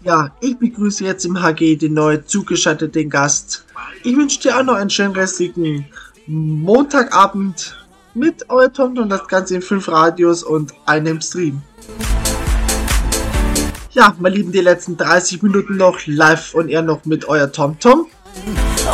Ja, ich begrüße jetzt im HG den neu zugeschalteten Gast. Ich wünsche dir auch noch einen schönen restlichen Montagabend mit euer Tom und das Ganze in 5 Radios und einem Stream. Ja, meine Lieben, die letzten 30 Minuten noch live und eher noch mit euer TomTom.